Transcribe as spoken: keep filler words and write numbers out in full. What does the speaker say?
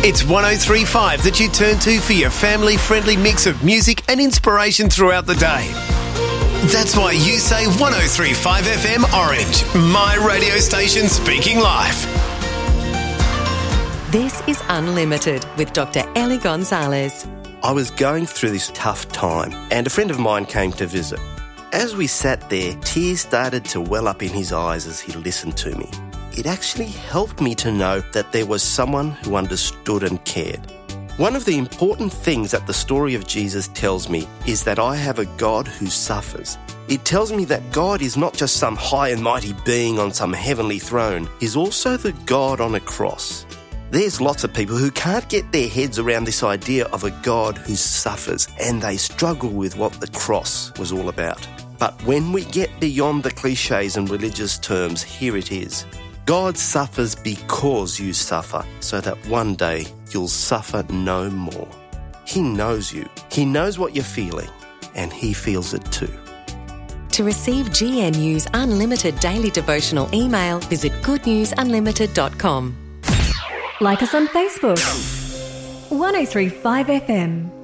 It's one oh three point five that you turn to for your family-friendly mix of music and inspiration throughout the day. That's why you say one oh three point five F M Orange, my radio station speaking life. This is Unlimited with Doctor Ellie Gonzalez. I was going through this tough time and a friend of mine came to visit. As we sat there, tears started to well up in his eyes as he listened to me. It actually helped me to know that there was someone who understood and cared. One of the important things that the story of Jesus tells me is that I have a God who suffers. It tells me that God is not just some high and mighty being on some heavenly throne. He's also the God on a cross. There's lots of people who can't get their heads around this idea of a God who suffers, and they struggle with what the cross was all about. But when we get beyond the cliches and religious terms, here it is. God suffers because you suffer, so that one day you'll suffer no more. He knows you. He knows what you're feeling, and he feels it too. To receive G N U's unlimited daily devotional email, visit good news unlimited dot com. Like us on Facebook. one oh three point five F M.